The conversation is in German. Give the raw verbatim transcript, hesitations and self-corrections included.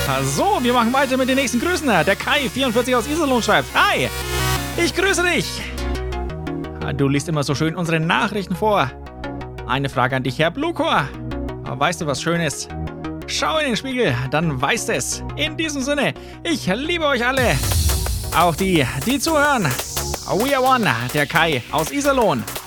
So, wir machen weiter mit den nächsten Grüßen. Der Kai vierundvierzig aus Iserlohn schreibt: Hi, ich grüße dich. Du liest immer so schön unsere Nachrichten vor. Eine Frage an dich, Herr Bluchor. Weißt du, was schön ist? Schau in den Spiegel, dann weißt es. In diesem Sinne, ich liebe euch alle. Auch die, die zuhören. We are one, der Kai aus Iserlohn.